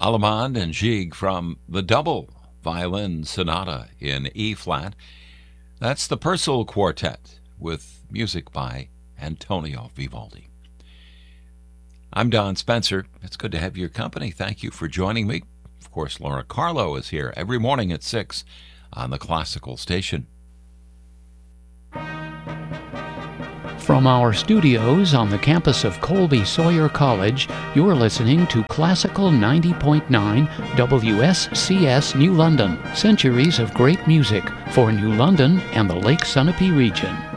Allemande and Gigue from the Double Violin Sonata in E-flat. That's the Purcell Quartet with music by Antonio Vivaldi. I'm Don Spencer. It's good to have your company. Thank you for joining me. Of course, Laura Carlo is here every morning at 6 on the Classical Station. From our studios on the campus of Colby Sawyer College, you're listening to Classical 90.9 WSCS New London, centuries of great music for New London and the Lake Sunapee region.